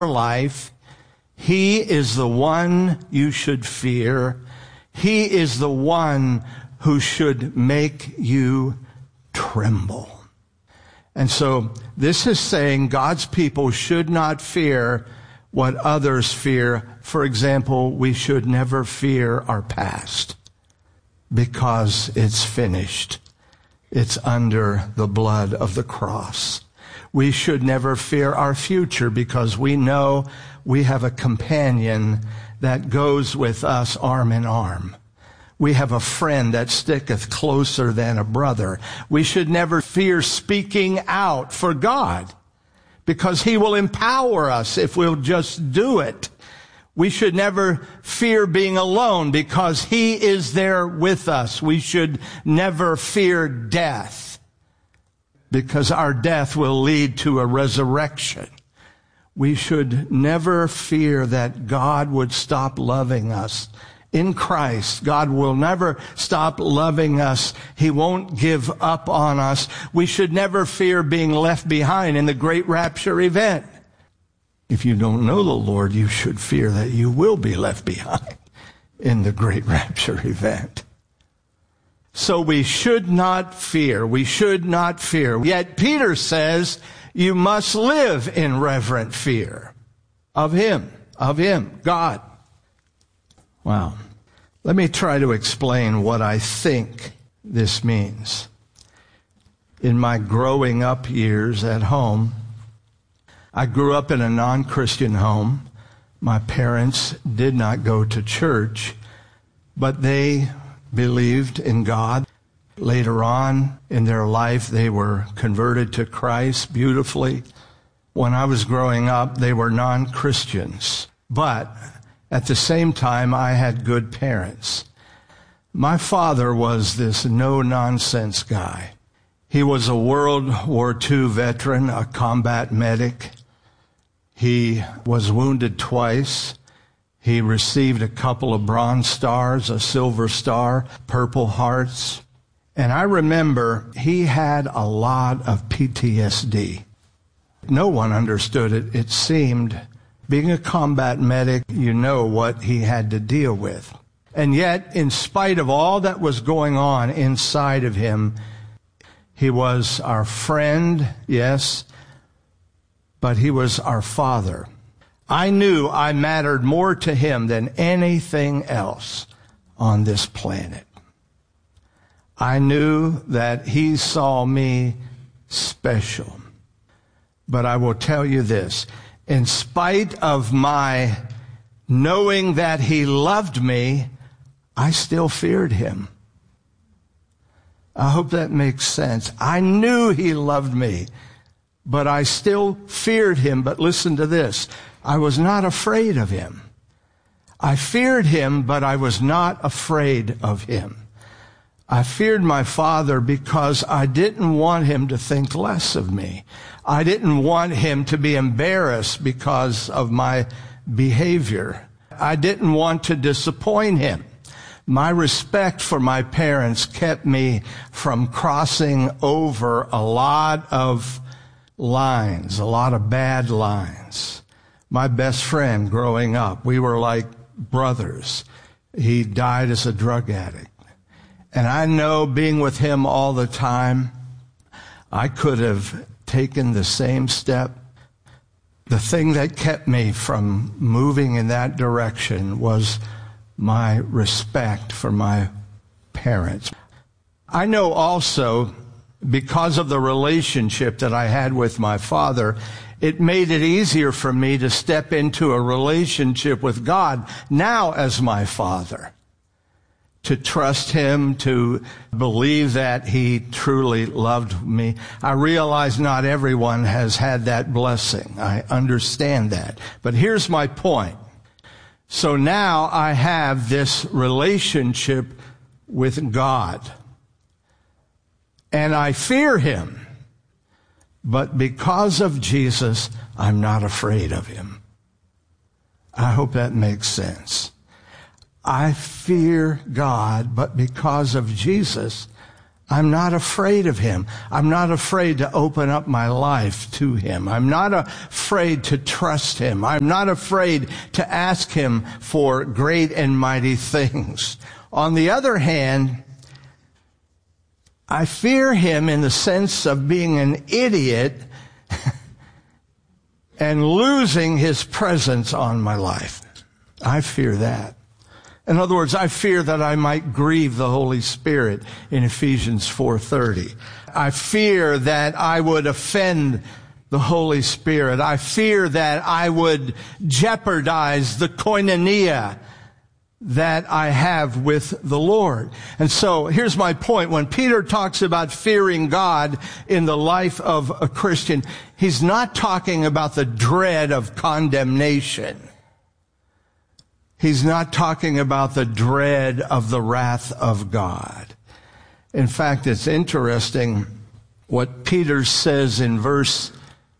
life. He is the one you should fear. He is the one who should make you tremble. And so this is saying God's people should not fear what others fear. For example, we should never fear our past because it's finished. It's under the blood of the cross. We should never fear our future because we know we have a companion that goes with us arm in arm. We have a friend that sticketh closer than a brother. We should never fear speaking out for God because he will empower us if we'll just do it. We should never fear being alone because he is there with us. We should never fear death because our death will lead to a resurrection. We should never fear that God would stop loving us. In Christ, God will never stop loving us. He won't give up on us. We should never fear being left behind in the great rapture event. If you don't know the Lord, you should fear that you will be left behind in the great rapture event. So we should not fear. We should not fear. Yet Peter says you must live in reverent fear of him, God. Wow. Let me try to explain what I think this means. In my growing up years at home, I grew up in a non-Christian home. My parents did not go to church, but they believed in God. Later on in their life, they were converted to Christ beautifully. When I was growing up, they were non-Christians. But at the same time, I had good parents. My father was this no-nonsense guy. He was a World War II veteran, a combat medic. He was wounded twice. He received a couple of Bronze Stars, a Silver Star, Purple Hearts. And I remember he had a lot of PTSD. No one understood it. It seemed, being a combat medic, you know what he had to deal with. And yet, in spite of all that was going on inside of him, he was our friend, yes, but he was our father. I knew I mattered more to him than anything else on this planet. I knew that he saw me special. But I will tell you this, in spite of my knowing that he loved me, I still feared him. I hope that makes sense. I knew he loved me, but I still feared him. But listen to this. I was not afraid of him. I feared him, but I was not afraid of him. I feared my father because I didn't want him to think less of me. I didn't want him to be embarrassed because of my behavior. I didn't want to disappoint him. My respect for my parents kept me from crossing over a lot of lines, a lot of bad lines. My best friend growing up, we were like brothers. He died as a drug addict. And I know being with him all the time, I could have taken the same step. The thing that kept me from moving in that direction was my respect for my parents. I know also, because of the relationship that I had with my father, it made it easier for me to step into a relationship with God now as my father. To trust him, to believe that he truly loved me. I realize not everyone has had that blessing. I understand that. But here's my point. So now I have this relationship with God. And I fear him. But because of Jesus, I'm not afraid of him. I hope that makes sense. I fear God, but because of Jesus, I'm not afraid of him. I'm not afraid to open up my life to him. I'm not afraid to trust him. I'm not afraid to ask him for great and mighty things. On the other hand, I fear him in the sense of being an idiot and losing his presence on my life. I fear that. In other words, I fear that I might grieve the Holy Spirit in Ephesians 4:30. I fear that I would offend the Holy Spirit. I fear that I would jeopardize the koinonia that I have with the Lord. And so here's my point. When Peter talks about fearing God in the life of a Christian, he's not talking about the dread of condemnation. He's not talking about the dread of the wrath of God. In fact, it's interesting what Peter says in verse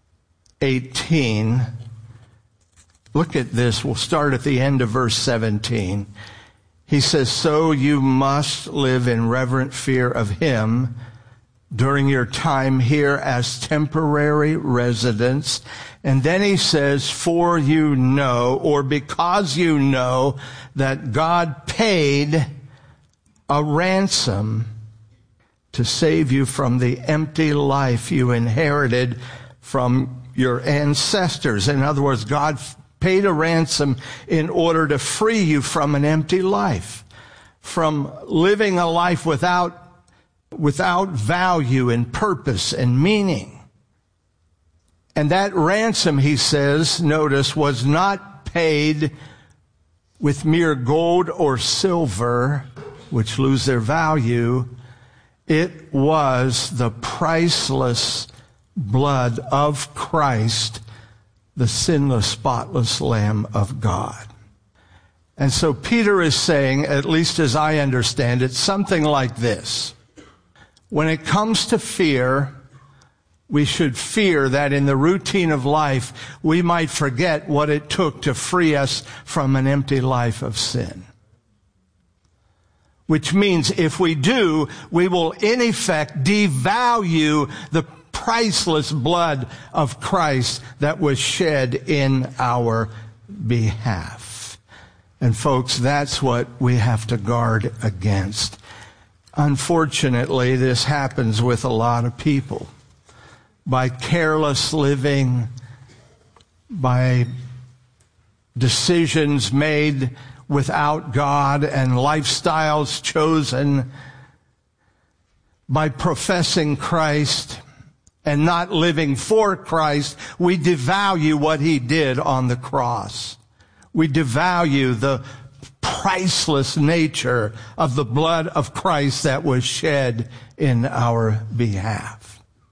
18. Look at this. We'll start at the end of verse 17. He says, so you must live in reverent fear of him during your time here as temporary residents. And then he says, for you know, or because you know, that God paid a ransom to save you from the empty life you inherited from your ancestors. In other words, God paid a ransom in order to free you from an empty life, from living a life without value and purpose and meaning. And that ransom, he says, notice, was not paid with mere gold or silver, which lose their value. It was the priceless blood of Christ, the sinless, spotless Lamb of God. And so Peter is saying, at least as I understand it, something like this. When it comes to fear, we should fear that in the routine of life, we might forget what it took to free us from an empty life of sin. Which means if we do, we will in effect devalue the priceless blood of Christ that was shed in our behalf. And folks, that's what we have to guard against. Unfortunately, this happens with a lot of people. By careless living, by decisions made without God and lifestyles chosen, by professing Christ and not living for Christ, we devalue what he did on the cross. We devalue the priceless nature of the blood of Christ that was shed in our behalf.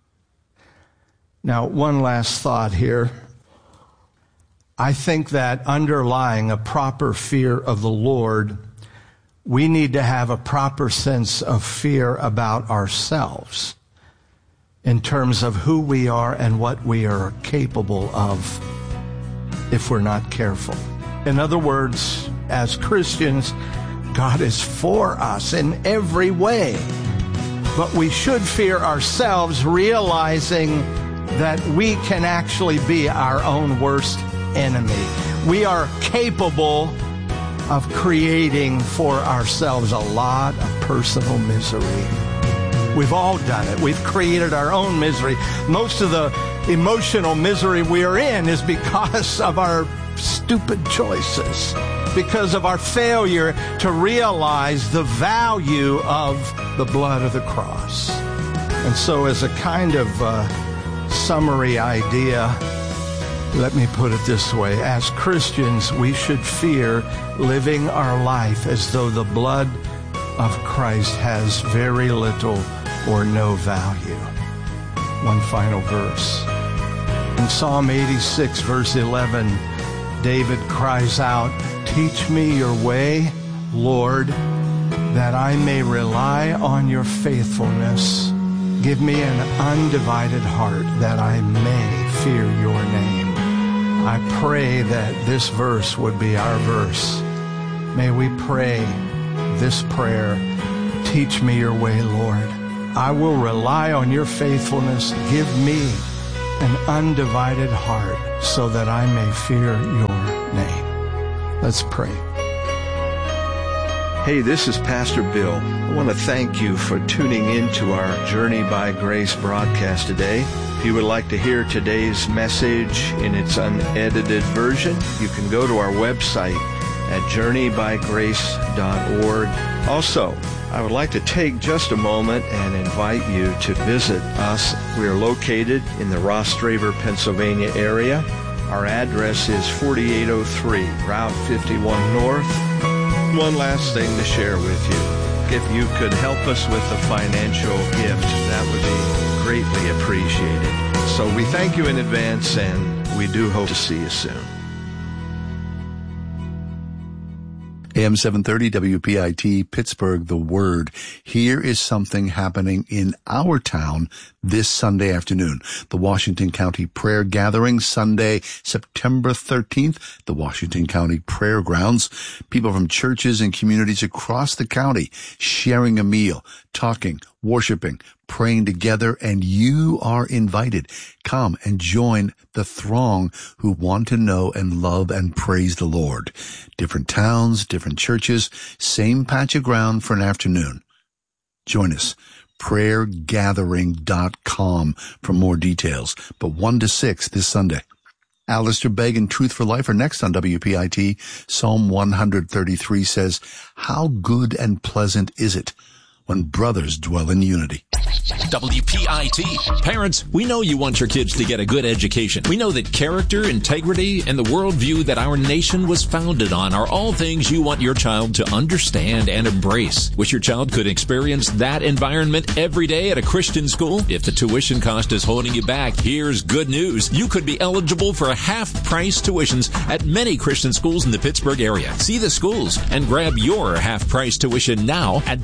Now, one last thought here. I think that underlying a proper fear of the Lord, we need to have a proper sense of fear about ourselves in terms of who we are and what we are capable of if we're not careful. In other words, as Christians, God is for us in every way. But we should fear ourselves, realizing that we can actually be our own worst enemy. We are capable of creating for ourselves a lot of personal misery. We've all done it. We've created our own misery. Most of the emotional misery we are in is because of our stupid choices, because of our failure to realize the value of the blood of the cross. And so as a kind of summary idea, let me put it this way. As Christians, we should fear living our life as though the blood of Christ has very little or no value. One final verse. In Psalm 86, verse 11, David cries out, "Teach me your way, Lord, that I may rely on your faithfulness. Give me an undivided heart that I may fear your name." I pray that this verse would be our verse. May we pray this prayer. Teach me your way, Lord. I will rely on your faithfulness. Give me an undivided heart so that I may fear your name. Let's pray. Hey, this is Pastor Bill. I want to thank you for tuning into our Journey by Grace broadcast today. If you would like to hear today's message in its unedited version, you can go to our website at journeybygrace.org. Also, I would like to take just a moment and invite you to visit us. We are located in the Ross Straver, Pennsylvania area. Our address is 4803 Route 51 North. One last thing to share with you. If you could help us with a financial gift, that would be greatly appreciated. So we thank you in advance, and we do hope to see you soon. AM 730 WPIT, Pittsburgh, The Word. Here is something happening in our town this Sunday afternoon. The Washington County Prayer Gathering, Sunday, September 13th, the Washington County Prayer Grounds. People from churches and communities across the county sharing a meal, talking, worshiping, praying together, and you are invited. Come and join the throng who want to know and love and praise the Lord. Different towns, different churches, same patch of ground for an afternoon. Join us. prayergathering.com for more details. But 1 to 6 this Sunday. Alistair Begg and Truth for Life are next on WPIT. Psalm 133 says, "How good and pleasant is it when brothers dwell in unity." WPIT. Parents, we know you want your kids to get a good education. We know that character, integrity, and the worldview that our nation was founded on are all things you want your child to understand and embrace. Wish your child could experience that environment every day at a Christian school? If the tuition cost is holding you back, here's good news. You could be eligible for half-price tuitions at many Christian schools in the Pittsburgh area. See the schools and grab your half-price tuition now at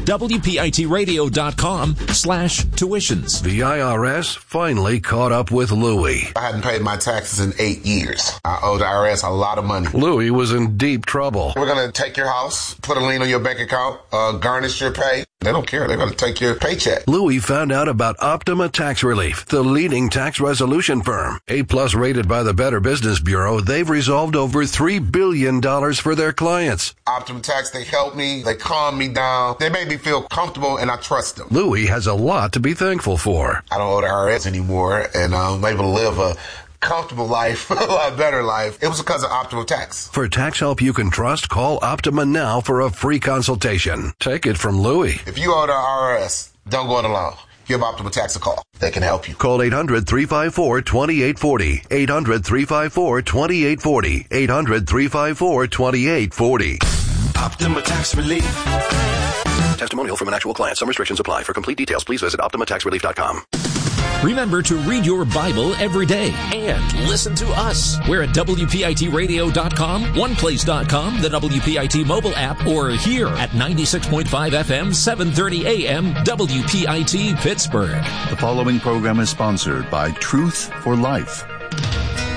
WPITradio.com/tuitions. The IRS finally caught up with Louie. I hadn't paid my taxes in 8 years. I owe the IRS a lot of money. Louie was in deep trouble. We're going to take your house, put a lien on your bank account, garnish your pay. They don't care. They're going to take your paycheck. Louie found out about Optima Tax Relief, the leading tax resolution firm. A+ rated by the Better Business Bureau, they've resolved over $3 billion for their clients. Optima Tax, they help me. They calm me down. They make me feel comfortable, and I trust them. Louie has a lot to be thankful for. I don't owe the IRS anymore, and I'm able to live a comfortable life, a lot better life. It was because of Optima Tax. For tax help you can trust, call Optima now for a free consultation. Take it from Louie. If you owe the IRS, don't go it alone. Give Optima Tax a call. They can help you. Call 800-354-2840. 800-354-2840. 800-354-2840. Optima Tax Relief. Testimonial from an actual client. Some restrictions apply. For complete details, please visit OptimaTaxRelief.com. Remember to read your Bible every day and listen to us. We're at WPITradio.com, OnePlace.com, the WPIT mobile app, or here at 96.5 FM, 730 AM, WPIT Pittsburgh. The following program is sponsored by Truth for Life.